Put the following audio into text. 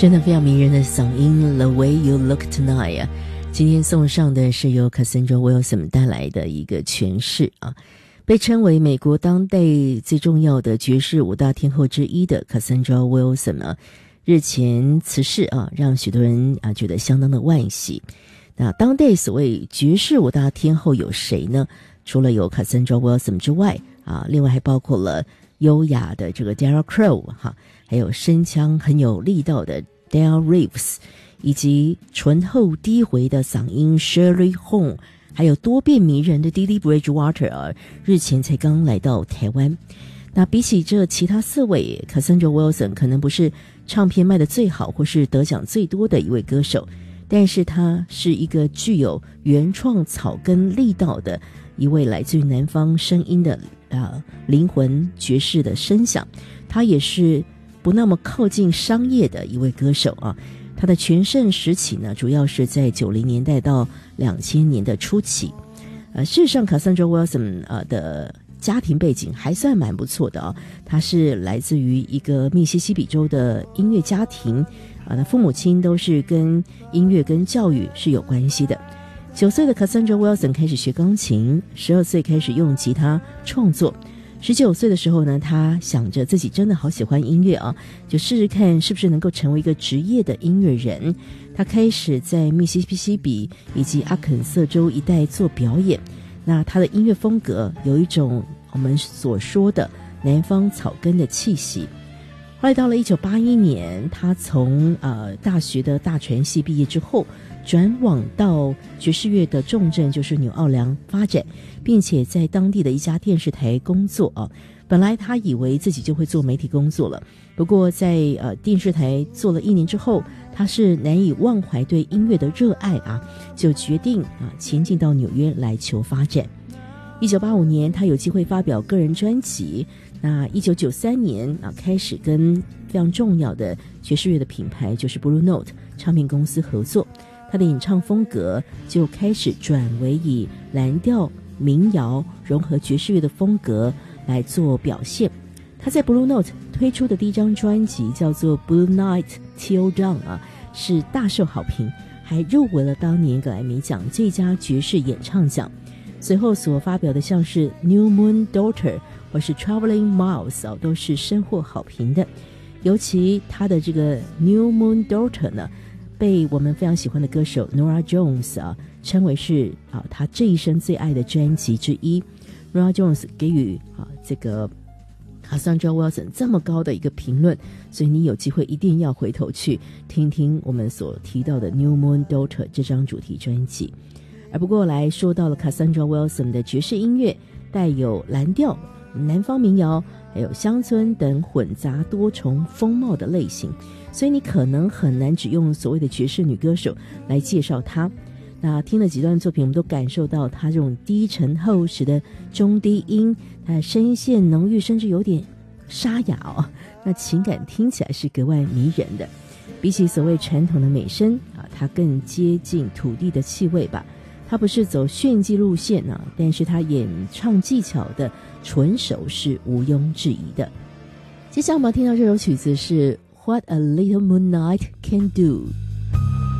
真的非常迷人的嗓音 The way you look tonight 啊，今天送上的是由 Cassandra Wilson 带来的一个诠释啊。被称为美国当代最重要的爵士五大天后之一的 Cassandra Wilson 呢，日前辞世啊，让许多人觉得相当的惋惜。那当代所谓爵士五大天后有谁呢？除了有 Cassandra Wilson 之外啊，另外还包括了优雅的这个 Dara Crow 哈，还有声腔很有力道的 Dale Reeves， 以及醇厚低回的嗓音 Shirley Hong， 还有多变迷人的 Didi Bridgewater 日前才刚来到台湾。那比起这其他四位 Cassandra Wilson 可能不是唱片卖得最好或是得奖最多的一位歌手，但是他是一个具有原创草根力道的一位来自于南方声音的灵魂爵士的声响。他也是不那么靠近商业的一位歌手啊。他的全盛时期呢，主要是在90年代到2000年的初期。事实上 Cassandra Wilson 的家庭背景还算蛮不错的啊。他是来自于一个密西西比州的音乐家庭那父母亲都是跟音乐跟教育是有关系的。9岁的 Cassandra Wilson 开始学钢琴，12岁开始用吉他创作。19岁的时候呢，他想着自己真的好喜欢音乐啊，就试试看是不是能够成为一个职业的音乐人。他开始在密西西比以及阿肯色州一带做表演。那他的音乐风格有一种我们所说的南方草根的气息。后来到了1981年，他从大学的大传系毕业之后，转往到爵士乐的重镇就是纽奥良发展，并且在当地的一家电视台工作啊。本来他以为自己就会做媒体工作了，不过在电视台做了1年之后，他是难以忘怀对音乐的热爱啊，就决定前进到纽约来求发展。1985年，他有机会发表个人专辑。那1993年开始跟非常重要的爵士乐的品牌就是 Blue Note 唱片公司合作，他的演唱风格就开始转为以蓝调、民谣融合爵士乐的风格来做表现。他在 Blue Note 推出的第一张专辑叫做 Blue Night Till Dawn 是大受好评，还入围了当年格莱美奖最佳爵士演唱奖。随后所发表的像是 New Moon Daughter 或是 Traveling Miles 都是深获好评的。尤其他的这个 New Moon Daughter 呢，被我们非常喜欢的歌手 Norah Jones 称为是他这一生最爱的专辑之一。Norah Jones 给予这个 Cassandra Wilson 这么高的一个评论，所以你有机会一定要回头去听听我们所提到的 New Moon Daughter 这张主题专辑。而不过来说到了 Cassandra Wilson 的爵士音乐，带有蓝调、南方民谣还有乡村等混杂多重风貌的类型，所以你可能很难只用所谓的爵士女歌手来介绍她。那听了几段作品，我们都感受到她这种低沉厚实的中低音，她的声线浓郁，甚至有点沙哑那情感听起来是格外迷人的。比起所谓传统的美声她更接近土地的气味吧。他不是走炫技路线但是他演唱技巧的纯熟是毋庸置疑的。接下来我们要听到这首曲子是 What a Little Moonlight Can Do。